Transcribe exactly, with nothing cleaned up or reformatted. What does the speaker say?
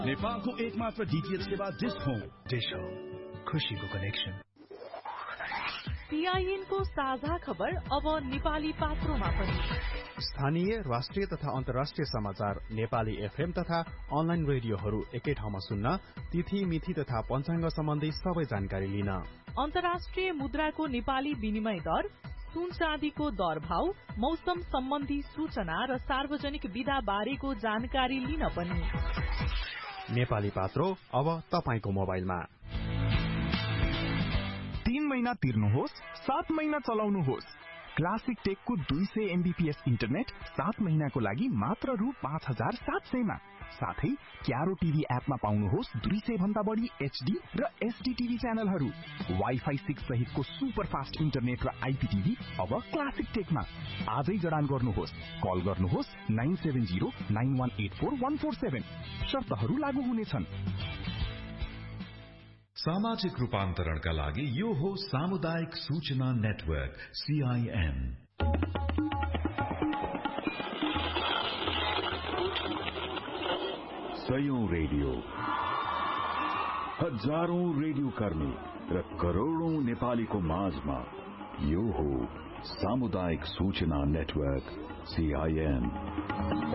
नेपालको एकमात्र डीटीएच सेवा डिश होम। डिश होम, खुशीको कनेक्सन। सीआईएन को साझा खबर अब नेपाली पात्रोमा पनि। स्थानीय, राष्ट्रिय तथा अन्तर्राष्ट्रिय समाचार नेपाली एफएम तथा अनलाइन रेडियोहरू एकै ठाउँमा सुन्न, तिथि मिति तथा पञ्चाङ्ग सम्बन्धी सबै जानकारी लिन। अन्तर्राष्ट्रिय मुद्राको नेपाली विनिमय दर, सुन चाँदीको दर भाव, मौसम सम्बन्धी सूचना र सार्वजनिक विधा बारेको जानकारी लिन पनि। नेपाली पात्रो अब तपाईको मोबाइलमा। तीन महिना तिर्नुहोस्, सात महिना चलाउनुहोस्। क्लासिक टेकको दुई सय एमबीपीएस इन्टरनेट सात महिनाको लागि मात्र रु पाँच हजार सात सयमा। साथै क्यारो टिभी एपमा पाउनुहोस् दुई सय भन्दा बढी एचडी र एसडी टिभी च्यानलहरू। वाइफाई सिक्स सहितको सुपर फास्ट इन्टरनेट र आइपीटिभी अब क्लासिक टेकमा। आजै जडान गर्नुहोस्। कल गर्नुहोस् nine seven zero nine one eight four one four seven. शर्तहरू लागू हुनेछन्। सामाजिक रूपान्तरणका लागि यो हो सामुदायिक सूचना नेटवर्क सीआईएन। सयौं रेडियो, हजारौं रेडियो कर्मी र करोड़ौं नेपालीको माझमा यो हो सामुदायिक सूचना नेटवर्क सीआईएन।